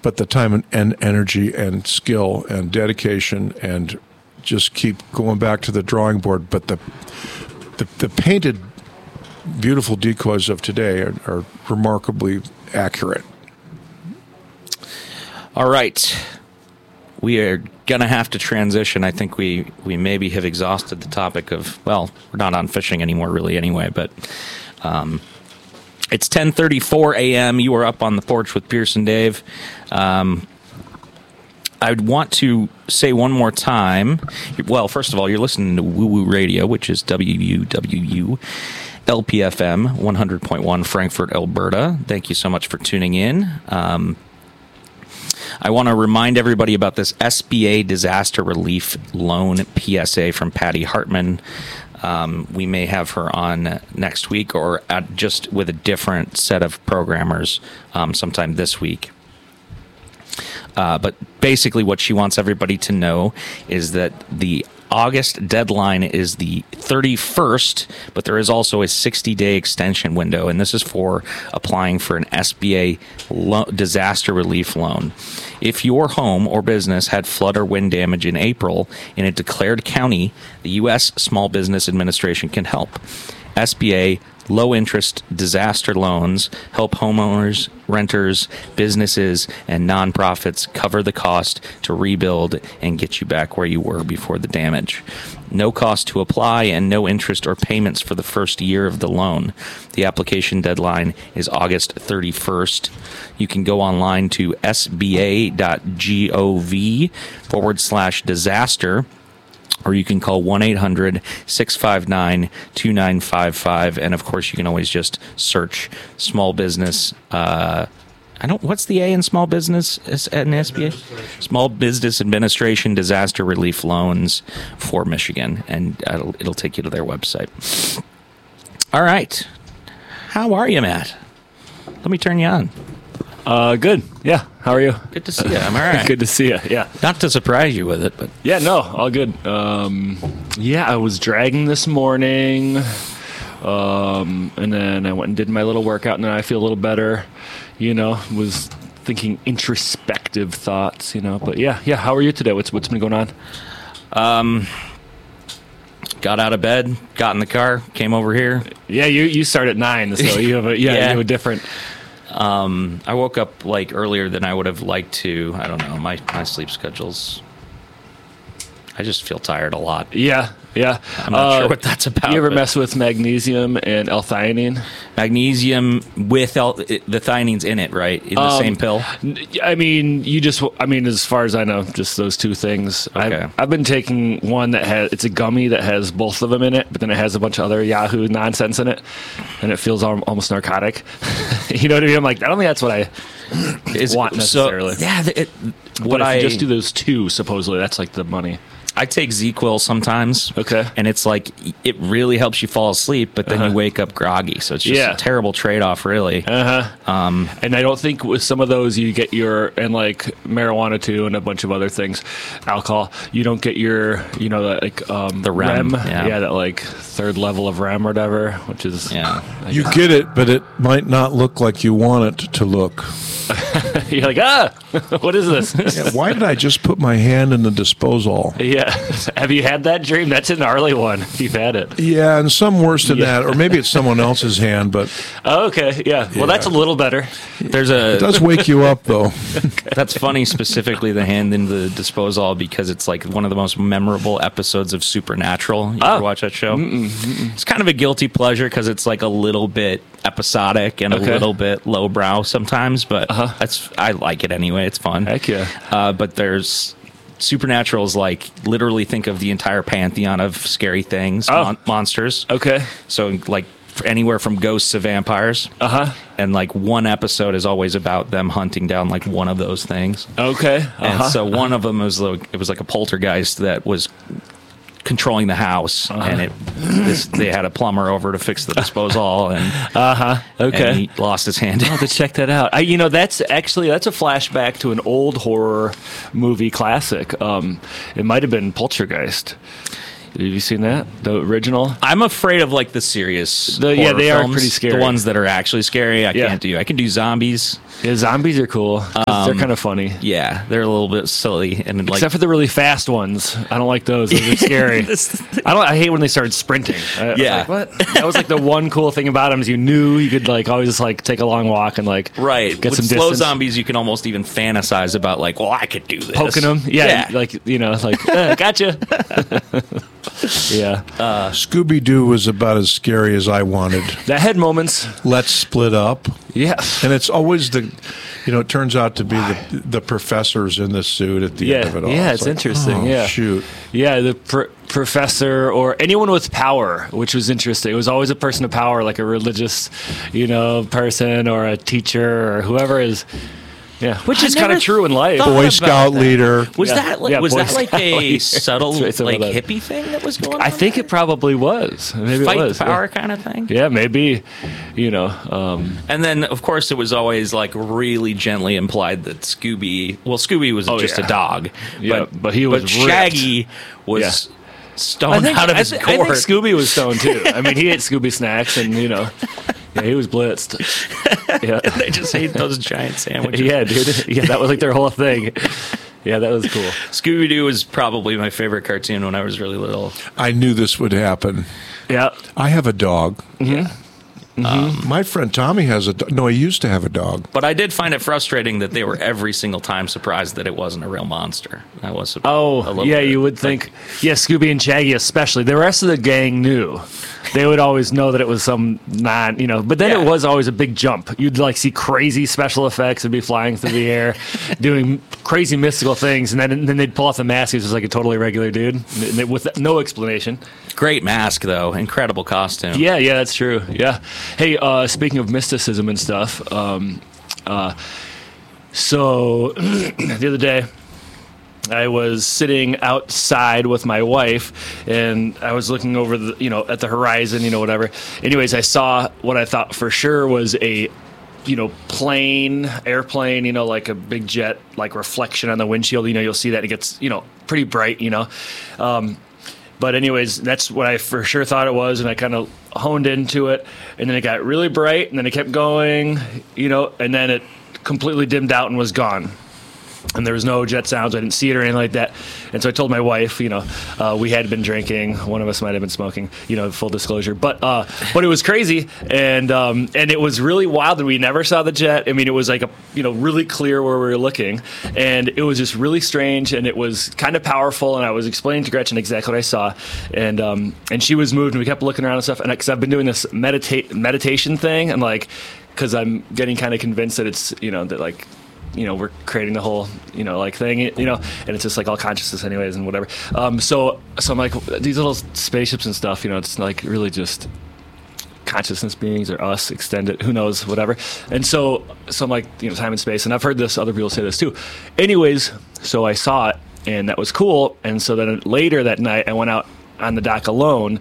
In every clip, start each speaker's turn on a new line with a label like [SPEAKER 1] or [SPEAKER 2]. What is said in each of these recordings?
[SPEAKER 1] but the time and energy and skill and dedication and just keep going back to the drawing board. But the painted, beautiful decoys of today are remarkably accurate.
[SPEAKER 2] All right. We are going to have to transition. I think we maybe have exhausted the topic of, well, we're not on fishing anymore really anyway, but it's 10:34 a.m. You are up on the porch with Pierce and Dave. I'd want to say one more time. Well, first of all, you're listening to Woo Woo Radio, which is WUWU LPFM 100.1 Frankfurt, Alberta. Thank you so much for tuning in. I want to remind everybody about this SBA Disaster Relief Loan PSA from Patty Hartman. We may have her on next week or just with a different set of programmers sometime this week. But basically what she wants everybody to know is that the August deadline is the 31st, but there is also a 60-day extension window, and this is for applying for an SBA disaster relief loan. If your home or business had flood or wind damage in April in a declared county, the U.S. Small Business Administration can help. SBA low-interest disaster loans help homeowners, renters, businesses, and nonprofits cover the cost to rebuild and get you back where you were before the damage. No cost to apply and no interest or payments for the first year of the loan. The application deadline is August 31st. You can go online to sba.gov/disaster. Or you can call 1-800-659-2955. And, of course, you can always just search small business. What's the A in small business at an SBA? Small Business Administration Disaster Relief Loans for Michigan. And it'll take you to their website. All right. How are you, Matt? Let me turn you on.
[SPEAKER 3] Good. Yeah. How are you?
[SPEAKER 2] Good to see you. I'm all right.
[SPEAKER 3] Good to see you. Yeah.
[SPEAKER 2] Not to surprise you with it, but
[SPEAKER 3] yeah, no, all good. I was dragging this morning, and then I went and did my little workout, and then I feel a little better. Was thinking introspective thoughts. But yeah. How are you today? What's been going on?
[SPEAKER 2] Got out of bed, got in the car, came over here.
[SPEAKER 3] Yeah, you start at 9, so you have you have a different.
[SPEAKER 2] I woke up earlier than I would have liked to. I don't know. My sleep schedule's. I just feel tired a lot.
[SPEAKER 3] Yeah.
[SPEAKER 2] I'm not sure what that's about.
[SPEAKER 3] You ever mess with magnesium and L-theanine?
[SPEAKER 2] Magnesium with the theanine's in it, right? In the same pill?
[SPEAKER 3] As far as I know, just those two things.
[SPEAKER 2] Okay.
[SPEAKER 3] I've been taking one it's a gummy that has both of them in it, but then it has a bunch of other Yahoo nonsense in it, and it feels almost narcotic. You know what I mean? I'm like, I don't think that's what I want necessarily.
[SPEAKER 2] So, yeah.
[SPEAKER 3] If you just do those two, supposedly, that's the money.
[SPEAKER 2] I take ZQuil sometimes.
[SPEAKER 3] Okay.
[SPEAKER 2] And it's it really helps you fall asleep, but then you wake up groggy. So it's just a terrible trade-off, really.
[SPEAKER 3] And I don't think with some of those you get and marijuana too and a bunch of other things, alcohol, you don't get your, the REM.
[SPEAKER 2] Yeah,
[SPEAKER 3] that third level of REM or whatever, which is...
[SPEAKER 1] Yeah. You get it, but it might not look like you want it to look.
[SPEAKER 3] You're like, what is this?
[SPEAKER 1] Yeah, why did I just put my hand in the disposal?
[SPEAKER 3] Yeah. Have you had that dream? That's a gnarly one. You've had it.
[SPEAKER 1] Yeah, and some worse than that. Or maybe it's someone else's hand, but...
[SPEAKER 3] Oh, okay, yeah. Well, that's a little better.
[SPEAKER 1] It does wake you up, though.
[SPEAKER 2] Okay. That's funny, specifically the hand in the disposal, because it's one of the most memorable episodes of Supernatural. You ever watch that show? It's kind of a guilty pleasure because it's a little bit episodic and a little bit lowbrow sometimes, but I like it anyway. It's fun.
[SPEAKER 3] Heck yeah.
[SPEAKER 2] But there's... Supernatural is literally think of the entire pantheon of scary things, monsters.
[SPEAKER 3] Okay.
[SPEAKER 2] So anywhere from ghosts to vampires. And one episode is always about them hunting down one of those things.
[SPEAKER 3] Okay.
[SPEAKER 2] And so one of them was it was a poltergeist that was controlling the house, and they had a plumber over to fix the disposal, and
[SPEAKER 3] okay,
[SPEAKER 2] and he lost his hand.
[SPEAKER 3] I'll have to check that out. That's a flashback to an old horror movie classic. It might have been Poltergeist. Have you seen that, the original?
[SPEAKER 2] I'm afraid of the serious.
[SPEAKER 3] They
[SPEAKER 2] films,
[SPEAKER 3] are pretty scary.
[SPEAKER 2] The ones that are actually scary, I can't do. I can do zombies.
[SPEAKER 3] Yeah, zombies are cool. 'Cause they're kind of funny.
[SPEAKER 2] Yeah, they're a little bit silly and like
[SPEAKER 3] Except for the really fast ones. I don't like those. Those are scary. I hate when they started sprinting. I was
[SPEAKER 2] Yeah.
[SPEAKER 3] like, what? That was like the one cool thing about them is you knew you could like always like take a long walk and like
[SPEAKER 2] right.
[SPEAKER 3] get
[SPEAKER 2] With
[SPEAKER 3] some
[SPEAKER 2] slow
[SPEAKER 3] distance.
[SPEAKER 2] Zombies, you can almost even fantasize about like, well, I could do this.
[SPEAKER 3] Poking them. Yeah. Like, you know, like, gotcha. Yeah.
[SPEAKER 1] Scooby-Doo was about as scary as I wanted.
[SPEAKER 3] That had moments.
[SPEAKER 1] Let's split up.
[SPEAKER 3] Yeah.
[SPEAKER 1] And it's always it turns out to be the professors in the suit at the end of it all.
[SPEAKER 3] Yeah, it's
[SPEAKER 1] like,
[SPEAKER 3] interesting.
[SPEAKER 1] oh,
[SPEAKER 3] Yeah.
[SPEAKER 1] shoot.
[SPEAKER 3] Yeah, the professor or anyone with power, which was interesting. It was always a person of power, like a religious, person or a teacher or whoever is. Yeah, which is kind
[SPEAKER 2] never
[SPEAKER 3] of true in life.
[SPEAKER 2] thought
[SPEAKER 1] Boy
[SPEAKER 2] about
[SPEAKER 1] Scout
[SPEAKER 2] that.
[SPEAKER 1] leader.
[SPEAKER 2] Was
[SPEAKER 3] Yeah.
[SPEAKER 2] that like
[SPEAKER 3] Yeah,
[SPEAKER 2] was
[SPEAKER 3] Boy
[SPEAKER 2] that like
[SPEAKER 3] Scout
[SPEAKER 2] a
[SPEAKER 3] leader.
[SPEAKER 2] subtle
[SPEAKER 3] That's right, some
[SPEAKER 2] like
[SPEAKER 3] of that.
[SPEAKER 2] hippie thing that was going on?
[SPEAKER 3] I think it probably was. Maybe
[SPEAKER 2] fight
[SPEAKER 3] it was.
[SPEAKER 2] the power kind of thing.
[SPEAKER 3] Yeah, maybe.
[SPEAKER 2] And then, of course, it was always like really gently implied that Scooby was just
[SPEAKER 3] yeah.
[SPEAKER 2] a dog.
[SPEAKER 3] Yeah, but he was
[SPEAKER 2] But
[SPEAKER 3] ripped.
[SPEAKER 2] Shaggy was
[SPEAKER 3] Yeah.
[SPEAKER 2] stoned out of his
[SPEAKER 3] I
[SPEAKER 2] gourd.
[SPEAKER 3] think Scooby was stoned too. I mean, he ate Scooby snacks and, yeah, he was blitzed. Yeah.
[SPEAKER 2] They just ate those giant sandwiches.
[SPEAKER 3] Yeah, dude. Yeah, that was like their whole thing. Yeah, that was cool.
[SPEAKER 2] Scooby-Doo was probably my favorite cartoon when I was really little.
[SPEAKER 1] I knew this would happen.
[SPEAKER 3] Yeah.
[SPEAKER 1] I have a dog.
[SPEAKER 3] Mm-hmm.
[SPEAKER 1] My friend Tommy has a dog. No, he used to have a dog.
[SPEAKER 2] But I did find it frustrating that they were every single time surprised that it wasn't a real monster. That was a little
[SPEAKER 3] yeah,
[SPEAKER 2] bit,
[SPEAKER 3] you would think. Yeah, Scooby and Shaggy especially. The rest of the gang knew. They would always know that it was some but then
[SPEAKER 2] Yeah.
[SPEAKER 3] it was always a big jump. You'd like see crazy special effects and be flying through the air, doing crazy mystical things, and then they'd pull off the mask. He was just like a totally regular dude with no explanation.
[SPEAKER 2] Great mask, though. Incredible costume.
[SPEAKER 3] Yeah, that's true. Yeah. Hey, speaking of mysticism and stuff, so the other day, I was sitting outside with my wife, and I was looking over at the horizon, whatever. Anyways, I saw what I thought for sure was a airplane, like a big jet, like reflection on the windshield. You'll see that it gets, pretty bright, But anyways, that's what I for sure thought it was, and I kind of honed into it, and then it got really bright, and then it kept going, and then it completely dimmed out and was gone. And there was no jet sounds. I didn't see it or anything like that. And so I told my wife, we had been drinking. One of us might have been smoking, full disclosure. But it was crazy. And it was really wild that we never saw the jet. I mean, it was like really clear where we were looking. And it was just really strange. And it was kind of powerful. And I was explaining to Gretchen exactly what I saw. And she was moved. And we kept looking around and stuff. And because I've been doing this meditation thing. And because I'm getting kind of convinced that it's, that like, we're creating the whole, thing, and it's just like all consciousness anyways and whatever. So I'm like, these little spaceships and stuff, it's like really just consciousness beings or us extended, who knows, whatever. And so I'm like, time and space. And I've heard other people say this too. Anyways, so I saw it and that was cool. And so then later that night I went out on the dock alone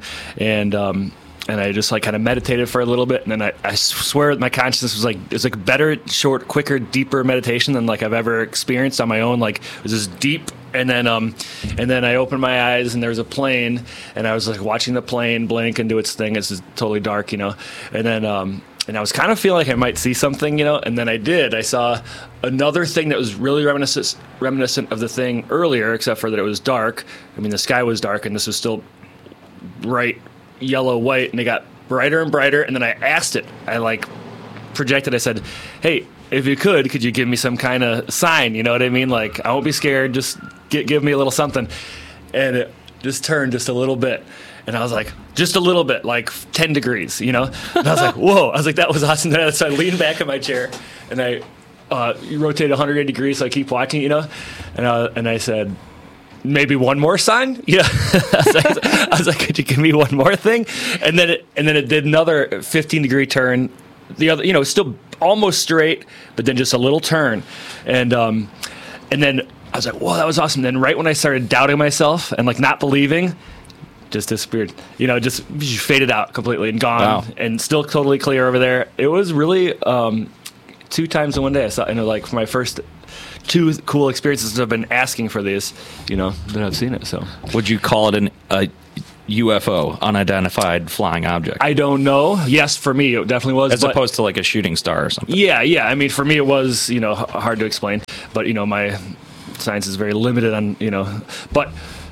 [SPEAKER 3] and I just kind of meditated for a little bit, and then I swear my consciousness was it was better, short, quicker, deeper meditation than I've ever experienced on my own. It was just deep, and then I opened my eyes and there was a plane, and I was watching the plane blink and do its thing. It's just totally dark, and then and I was kind of feeling like I might see something, and then I did. I saw another thing that was really reminiscent of the thing earlier, except for that it was dark. I mean, the sky was dark, and this was still bright yellow, white, and it got brighter and brighter. And then I asked it, I projected, I said, hey, if you could you give me some kind of sign? You know what I mean? I won't be scared. Just give me a little something. And it just turned just a little bit. And I was like, just a little bit, 10 degrees, And I was like, whoa. I was like, that was awesome. So I leaned back in my chair and I rotated 180 degrees. So I keep watching, and I said, maybe one more sign? Yeah. I was like, could you give me one more thing? And then it did another 15-degree turn. The other, still almost straight, but then just a little turn. And then I was like, whoa, that was awesome. Then right when I started doubting myself and not believing, just disappeared. Just faded out completely and gone.
[SPEAKER 2] Wow.
[SPEAKER 3] And still totally clear over there. It was really 2 times in one day. I saw, for my first 2 cool experiences. I've been asking for these, that I've seen it. So
[SPEAKER 2] Would you call it UFO, unidentified flying object,
[SPEAKER 3] I don't know. Yes, for me, it definitely was.
[SPEAKER 2] as opposed to like a shooting star or something.
[SPEAKER 3] Yeah. I mean, for me, it was, hard to explain. But, my science is very limited on, But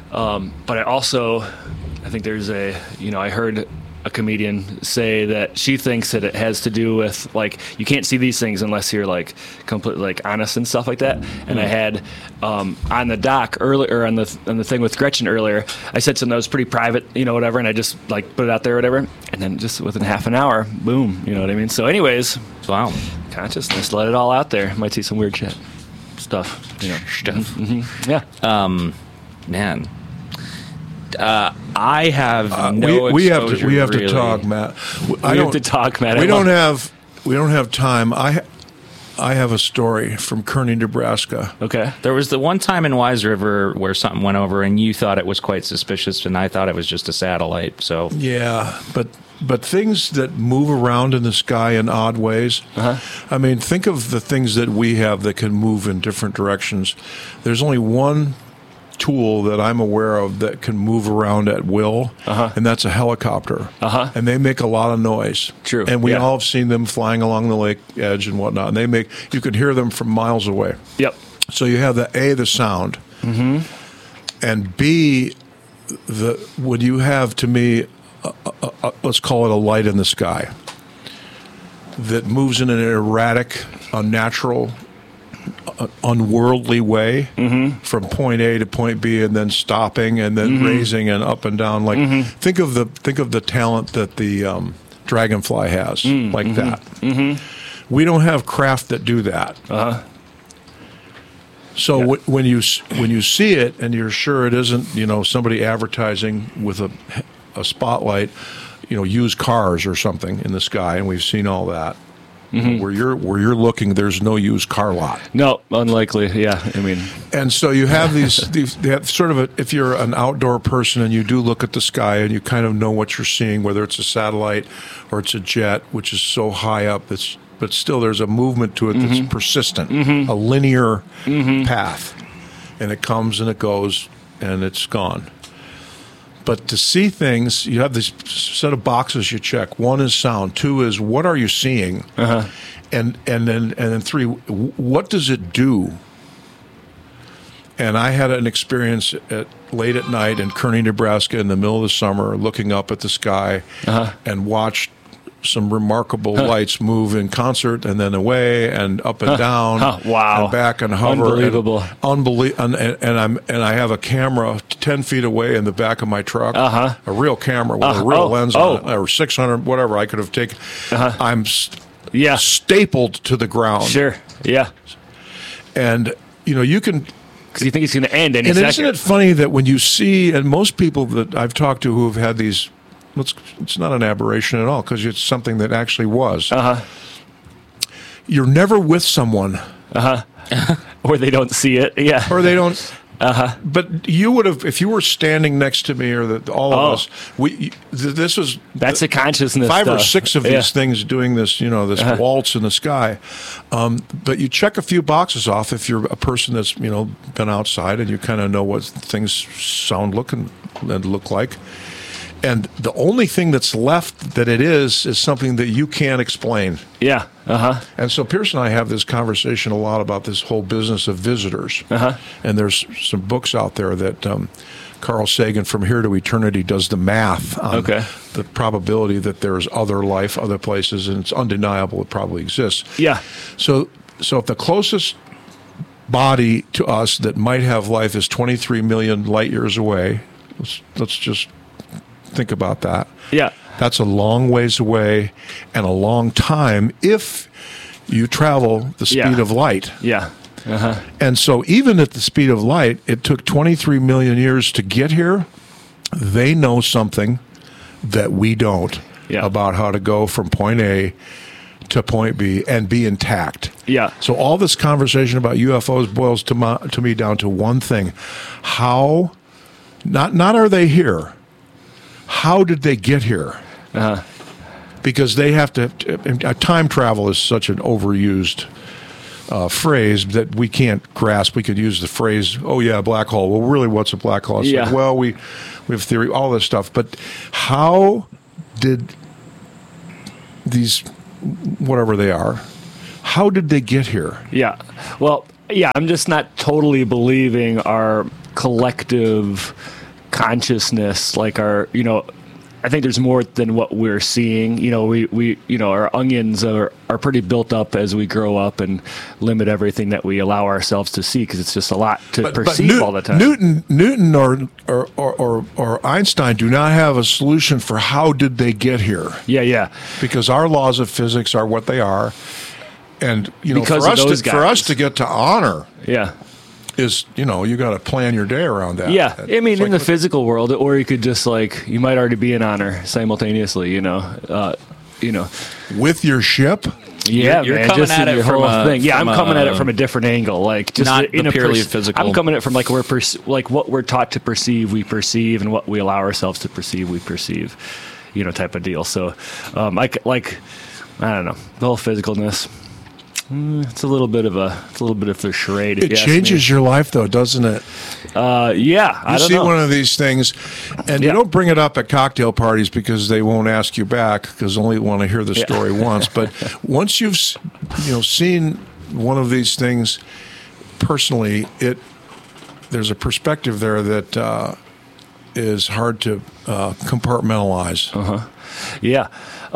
[SPEAKER 3] I think there's I heard a comedian say that she thinks that it has to do with, like, you can't see these things unless you're, like, completely, like, honest and stuff like that. And I had on the doc earlier, on the thing with Gretchen earlier, I said something that was pretty private, whatever, and I just, like, put it out there or whatever. And then just within half an hour, boom, you know what I mean? So anyways,
[SPEAKER 2] Wow.
[SPEAKER 3] consciousness, let it all out there. Might see some weird stuff.
[SPEAKER 2] Stuff.
[SPEAKER 3] Yeah.
[SPEAKER 2] Man. I have no
[SPEAKER 1] we have
[SPEAKER 2] exposure,
[SPEAKER 1] to
[SPEAKER 2] really.
[SPEAKER 1] talk, Matt.
[SPEAKER 3] We have to talk, Matt.
[SPEAKER 1] We don't have time. I have a story from Kearney, Nebraska.
[SPEAKER 3] Okay.
[SPEAKER 2] There was the one time in Wise River where something went over, and you thought it was quite suspicious, and I thought it was just a satellite. So
[SPEAKER 1] Yeah, but things that move around in the sky in odd ways. I mean, think of the things that we have that can move in different directions. There's only one tool that I'm aware of that can move around at will, and that's a helicopter. And they make a lot of noise.
[SPEAKER 3] True,
[SPEAKER 1] And we
[SPEAKER 3] yeah.
[SPEAKER 1] all have seen them flying along the lake edge and whatnot. And you can hear them from miles away.
[SPEAKER 3] Yep.
[SPEAKER 1] So you have the sound, and B, when you have, to me, let's call it a light in the sky that moves in an erratic, unnatural, unworldly way from point A to point B, and then stopping, and then raising and up and down. Like think of the talent that the Dragonfly has, like that. We don't have craft that do that. So when you see it and you're sure it isn't somebody advertising with a spotlight, used cars or something in the sky, and we've seen all that. Where you're looking, there's no used car lot.
[SPEAKER 3] No, unlikely. Yeah, I mean,
[SPEAKER 1] and so you have these they have sort of if you're an outdoor person and you do look at the sky and you kind of know what you're seeing, whether it's a satellite or it's a jet, which is so high up, but still there's a movement to it that's persistent, a linear path, and it comes and it goes and it's gone. But to see things, you have this set of boxes you check. One is sound. Two is what are you seeing, and then three, what does it do? And I had an experience late at night in Kearney, Nebraska, in the middle of the summer, looking up at the sky, and watched some remarkable lights move in concert, and then away and up and down,
[SPEAKER 3] wow,
[SPEAKER 1] and back and hover.
[SPEAKER 3] Unbelievable,
[SPEAKER 1] and I have a camera 10 feet away in the back of my truck, a real camera with a real lens on it, or 600, whatever I could have taken. I'm stapled to the ground.
[SPEAKER 3] Sure, yeah,
[SPEAKER 1] and you can.
[SPEAKER 3] Because you think it's going to end any second.
[SPEAKER 1] And isn't it funny that when you see, and most people that I've talked to who have had these. It's not an aberration at all, because it's something that actually was. You're never with someone.
[SPEAKER 3] Or they don't see it, yeah.
[SPEAKER 1] Or they don't. But you would have, if you were standing next to me, or all of us, this was...
[SPEAKER 3] That's a consciousness
[SPEAKER 1] 5
[SPEAKER 3] stuff.
[SPEAKER 1] or 6 of these things doing this, this waltz in the sky. But you check a few boxes off if you're a person that's, been outside and you kind of know what things sound, look, and look like. And the only thing that's left that it is something that you can't explain.
[SPEAKER 3] Yeah.
[SPEAKER 1] And so Pierce and I have this conversation a lot about this whole business of visitors. And there's some books out there that Carl Sagan, From Here to Eternity, does the math on the probability that there's other life, other places, and it's undeniable it probably exists.
[SPEAKER 3] Yeah.
[SPEAKER 1] So if the closest body to us that might have life is 23 million light years away, let's just think about that.
[SPEAKER 3] Yeah.
[SPEAKER 1] That's a long ways away and a long time if you travel the speed of light.
[SPEAKER 3] Yeah.
[SPEAKER 1] And so even at the speed of light, it took 23 million years to get here. They know something that we don't about how to go from point A to point B and be intact.
[SPEAKER 3] Yeah.
[SPEAKER 1] So all this conversation about UFOs boils to me down to one thing. How, not are they here, how did they get here? Because they have to. Time travel is such an overused phrase that we can't grasp. We could use the phrase, "Oh yeah, black hole." Well, really, what's a black hole? It's
[SPEAKER 3] Yeah.
[SPEAKER 1] like, well, we have theory, all this stuff. But how did these, whatever they are, how did they get here?
[SPEAKER 3] Yeah. Well, yeah, I'm just not totally believing our collective consciousness, like our, I think there's more than what we're seeing. We our onions are pretty built up as we grow up and limit everything that we allow ourselves to see because it's just a lot to perceive all the time.
[SPEAKER 1] Newton or Einstein do not have a solution for how did they get here.
[SPEAKER 3] Yeah.
[SPEAKER 1] Because our laws of physics are what they are. And
[SPEAKER 3] Because
[SPEAKER 1] for
[SPEAKER 3] of
[SPEAKER 1] us
[SPEAKER 3] those
[SPEAKER 1] for us
[SPEAKER 3] guys.
[SPEAKER 1] to get to honor
[SPEAKER 3] Yeah.
[SPEAKER 1] is you got to plan your day around that.
[SPEAKER 3] Yeah, I mean,
[SPEAKER 1] It's
[SPEAKER 3] in
[SPEAKER 1] like-
[SPEAKER 3] the physical world, or you could just you might already be in honor simultaneously.
[SPEAKER 1] with your ship.
[SPEAKER 3] Yeah,
[SPEAKER 2] You're
[SPEAKER 3] man,
[SPEAKER 2] coming
[SPEAKER 3] just
[SPEAKER 2] at
[SPEAKER 3] in
[SPEAKER 2] it
[SPEAKER 3] your
[SPEAKER 2] from
[SPEAKER 3] whole
[SPEAKER 2] a-
[SPEAKER 3] thing. Yeah,
[SPEAKER 2] from
[SPEAKER 3] I'm coming at
[SPEAKER 2] a-
[SPEAKER 3] it from a different angle, like just
[SPEAKER 2] Not
[SPEAKER 3] in
[SPEAKER 2] the
[SPEAKER 3] a
[SPEAKER 2] purely physical.
[SPEAKER 3] I'm coming at it from what we're taught to perceive, we perceive, and what we allow ourselves to perceive, we perceive. Type of deal. So, I don't know, the whole physicalness. It's a little bit of a charade. If
[SPEAKER 1] It
[SPEAKER 3] you ask
[SPEAKER 1] changes your life, though, doesn't it?
[SPEAKER 3] me. Yeah, I
[SPEAKER 1] You
[SPEAKER 3] don't
[SPEAKER 1] see
[SPEAKER 3] know.
[SPEAKER 1] one of these things, and you
[SPEAKER 3] Yeah.
[SPEAKER 1] don't bring it up at cocktail parties because they won't ask you back because only want to hear the story once. But once you've seen one of these things personally, there's a perspective there that is hard to compartmentalize.
[SPEAKER 3] Yeah.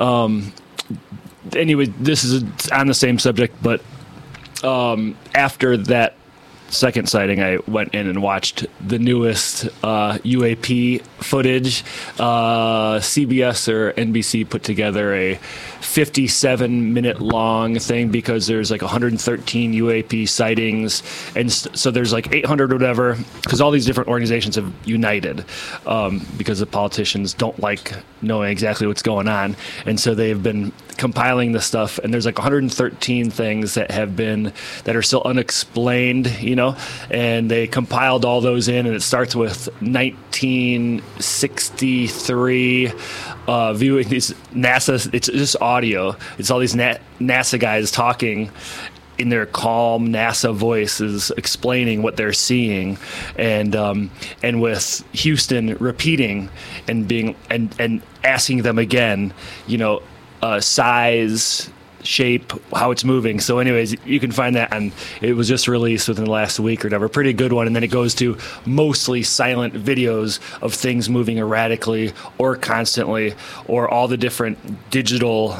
[SPEAKER 3] Anyway, this is on the same subject, but after that second sighting, I went in and watched the newest UAP footage. CBS or NBC put together a 57-minute long thing because there's 113 UAP sightings, and so there's 800 or whatever, because all these different organizations have united because the politicians don't like knowing exactly what's going on, and so they've been compiling this stuff, and there's 113 things that are still unexplained, and they compiled all those in, and it starts with 1963 viewing these NASA. It's just audio. It's all these NASA guys talking in their calm NASA voices, explaining what they're seeing, and with Houston repeating and being and asking them again, size, shape, how it's moving. So anyways, you can find that, and it was just released within the last week or whatever. Pretty good one. And then it goes to mostly silent videos of things moving erratically or constantly, or all the different digital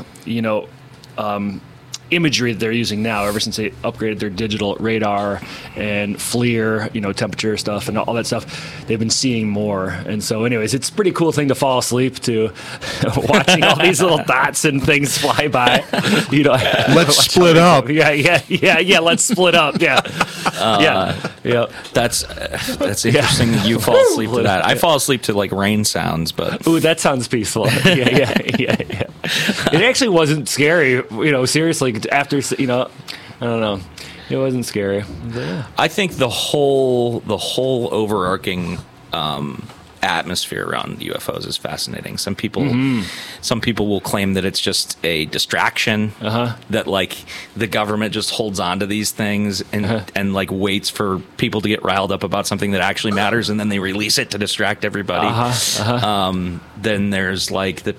[SPEAKER 3] imagery that they're using now ever since they upgraded their digital radar and FLIR, temperature stuff and all that stuff. They've been seeing more. And so anyways, it's a pretty cool thing to fall asleep to, watching all these little dots and things fly by.
[SPEAKER 1] Let's split up.
[SPEAKER 3] Yeah, let's split up. Yeah. Yeah.
[SPEAKER 2] That's interesting that you fall asleep to that. I fall asleep to rain sounds, but
[SPEAKER 3] Ooh, that sounds peaceful. Yeah. It actually wasn't scary, seriously, after, I don't know. It wasn't scary. But yeah.
[SPEAKER 2] I think the whole overarching atmosphere around UFOs is fascinating. Some people will claim that it's just a distraction, that the government just holds on to these things and waits for people to get riled up about something that actually matters, and then they release it to distract everybody. Then there's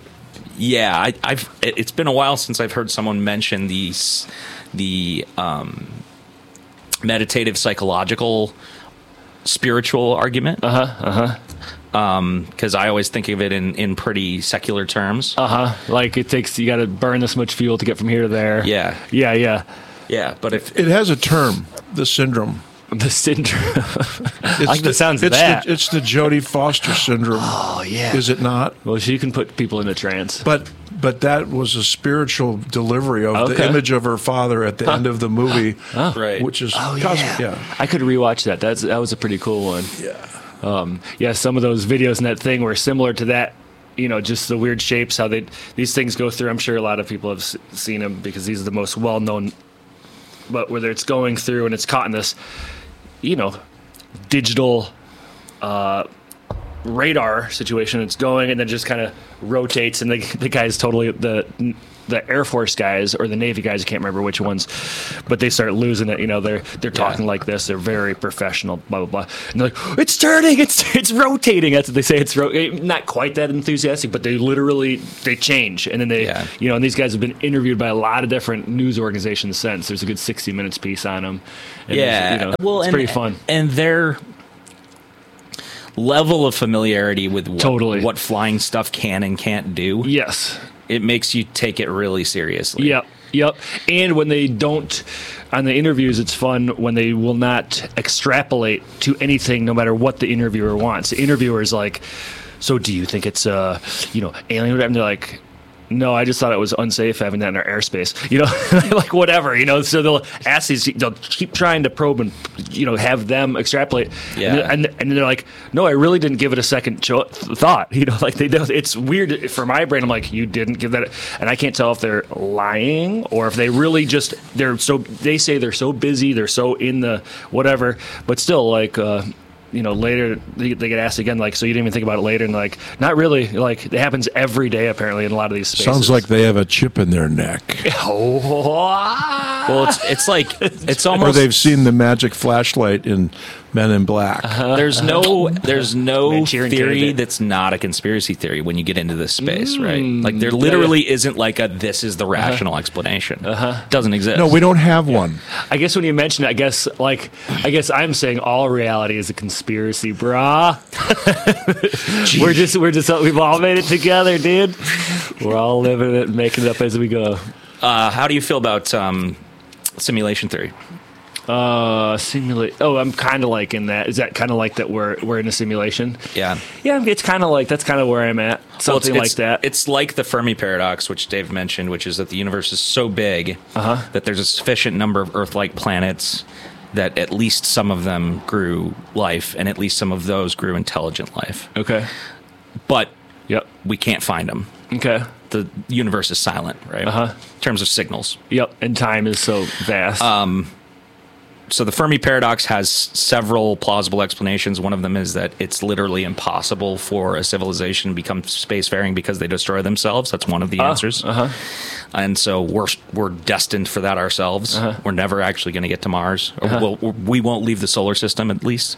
[SPEAKER 2] it's been a while since I've heard someone mention the meditative psychological spiritual argument. Because I always think of it in pretty secular terms.
[SPEAKER 3] You got to burn this much fuel to get from here to there.
[SPEAKER 2] Yeah. But if
[SPEAKER 1] It has a term, the syndrome.
[SPEAKER 3] The syndrome. I like the sounds of
[SPEAKER 1] it's
[SPEAKER 3] that.
[SPEAKER 1] It's the Jodie Foster syndrome.
[SPEAKER 3] Oh, yeah.
[SPEAKER 1] Is it not?
[SPEAKER 3] Well, she can put people in a trance.
[SPEAKER 1] But that was a spiritual delivery of the
[SPEAKER 3] Okay.
[SPEAKER 1] image of her father at the end of the movie,
[SPEAKER 2] right.
[SPEAKER 1] which is
[SPEAKER 3] yeah.
[SPEAKER 1] yeah.
[SPEAKER 3] I could rewatch that. That was a pretty cool one.
[SPEAKER 1] Yeah.
[SPEAKER 3] Some of those videos and that thing were similar to that. Just the weird shapes, how these things go through. I'm sure a lot of people have seen them because these are the most well-known. But whether it's going through and it's caught in this, digital radar situation. It's going and then just kind of rotates, and the guy's totally the Air Force guys or the Navy guys, I can't remember which ones, but they start losing it. You know, they're talking like this. They're very professional, blah, blah, blah. And they're like, it's turning, it's rotating. That's what they say. It's not quite that enthusiastic, but they change. And then you know, and these guys have been interviewed by a lot of different news organizations since. There's a good 60 Minutes piece on them. And you know, it's pretty fun.
[SPEAKER 2] And their level of familiarity with what flying stuff can and can't do.
[SPEAKER 3] Yes.
[SPEAKER 2] It makes you take it really seriously.
[SPEAKER 3] Yep. And when they don't, on the interviews, it's fun when they will not extrapolate to anything, no matter what the interviewer wants. The interviewer is like, so do you think it's, alien? And they're like, no, I just thought it was unsafe having that in our airspace. You know, like whatever, you know. So they'll ask they'll keep trying to probe and, you know, have them extrapolate.
[SPEAKER 2] Yeah.
[SPEAKER 3] And they're like, no, I really didn't give it a second thought. You know, like they do. It's weird for my brain. I'm like, you didn't give that, and I can't tell if they're lying or if they really just they say they're so busy, they're so in the whatever, but still like. You know, later they get asked again, like, so you didn't even think about it later, and like, not really. Like, it happens every day apparently in a lot of these spaces.
[SPEAKER 1] Sounds like they have a chip in their neck.
[SPEAKER 2] Well, it's like it's almost.
[SPEAKER 1] Or they've seen the magic flashlight in Men in Black.
[SPEAKER 2] There's no theory that's not a conspiracy theory when you get into this space, right? Like there literally isn't like this is the rational explanation. Doesn't exist.
[SPEAKER 1] No, we don't have one.
[SPEAKER 3] I guess when you mention it, I guess I'm saying all reality is a conspiracy, brah. We've all made it together, dude. We're all living it and making it up as we go.
[SPEAKER 2] How do you feel about simulation theory?
[SPEAKER 3] I'm kind of like in that. Is that kind of like that we're in a simulation?
[SPEAKER 2] Yeah.
[SPEAKER 3] It's kind of like that's kind of where I'm at. Something like that.
[SPEAKER 2] It's like the Fermi paradox, which Dave mentioned, which is that the universe is so big that there's a sufficient number of Earth-like planets that at least some of them grew life, and at least some of those grew intelligent life.
[SPEAKER 3] Okay.
[SPEAKER 2] But we can't find them.
[SPEAKER 3] Okay.
[SPEAKER 2] The universe is silent, right? In terms of signals.
[SPEAKER 3] Yep. And time is so vast.
[SPEAKER 2] So the Fermi paradox has several plausible explanations. One of them is that it's literally impossible for a civilization to become spacefaring because they destroy themselves. That's one of the answers. And so we're destined for that ourselves. We're never actually going to get to Mars. Or we won't leave the solar system, at least.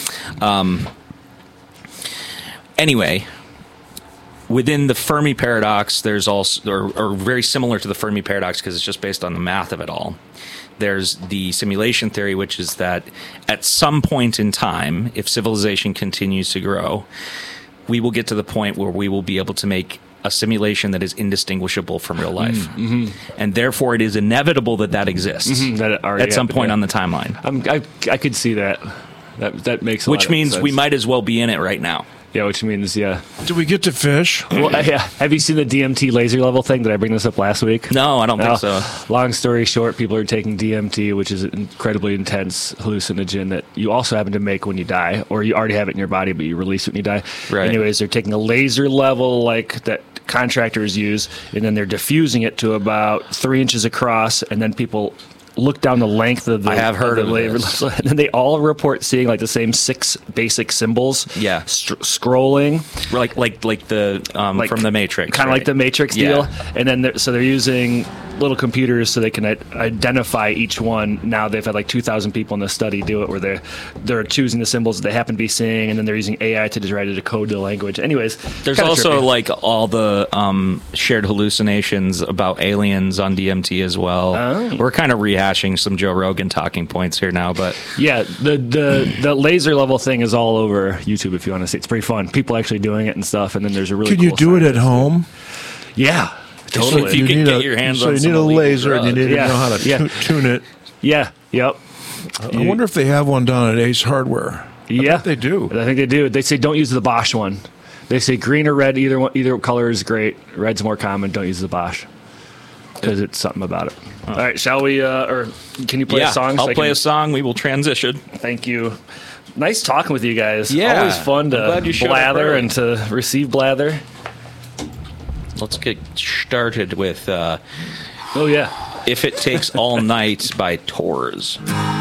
[SPEAKER 2] Anyway, within the Fermi paradox, there's also, or very similar to the Fermi paradox because it's just based on the math of it all, there's the simulation theory, which is that at some point in time, if civilization continues to grow, we will get to the point where we will be able to make a simulation that is indistinguishable from real life. And therefore, it is inevitable that exists at some point on the timeline.
[SPEAKER 3] I could see that. That makes a lot of sense.
[SPEAKER 2] Which means we might as well be in it right now.
[SPEAKER 3] Yeah, which means,
[SPEAKER 1] Do we get to fish?
[SPEAKER 3] Well, have you seen the DMT laser level thing? Did I bring this up last week?
[SPEAKER 2] No, I don't think so.
[SPEAKER 3] Long story short, people are taking DMT, which is an incredibly intense hallucinogen that you also happen to make when you die, or you already have it in your body, but you release it when you die.
[SPEAKER 2] Right.
[SPEAKER 3] Anyways, they're taking a laser level like that contractors use, and then they're diffusing it to about 3 inches across, and then people look down the length of the
[SPEAKER 2] I have heard of
[SPEAKER 3] this. And then they all report seeing like the same 6 basic symbols scrolling
[SPEAKER 2] like the from the Matrix,
[SPEAKER 3] kind of like the Matrix deal. And then they're using little computers so they can identify each one. Now they've had like 2,000 people in the study do it, where they're choosing the symbols that they happen to be seeing, and then they're using AI to try to decode the language. Anyways,
[SPEAKER 2] there's also trippy. Like all the shared hallucinations about aliens on DMT as well. We're kind of rehashing some Joe Rogan talking points here now, but
[SPEAKER 3] the laser level thing is all over YouTube if you want to see. It's pretty fun. People actually doing it and stuff, and then there's a really
[SPEAKER 1] Can you do it at home?
[SPEAKER 3] Yeah. Totally.
[SPEAKER 2] If you can get your hands on
[SPEAKER 1] you need a laser and you need to know how to tune it.
[SPEAKER 3] Yeah. Yep.
[SPEAKER 1] I wonder if they have one down at Ace Hardware. I bet they do.
[SPEAKER 3] I think they do. They say don't use the Bosch one. They say green or red, either color is great. Red's more common. Don't use the Bosch because it's something about it. All right, shall we? Or can you play a song?
[SPEAKER 2] I'll play a song. We will transition.
[SPEAKER 3] Thank you. Nice talking with you guys.
[SPEAKER 2] Yeah,
[SPEAKER 3] always fun to blather and to receive blather.
[SPEAKER 2] Let's get started with
[SPEAKER 3] If
[SPEAKER 2] It Takes All Night by Tours.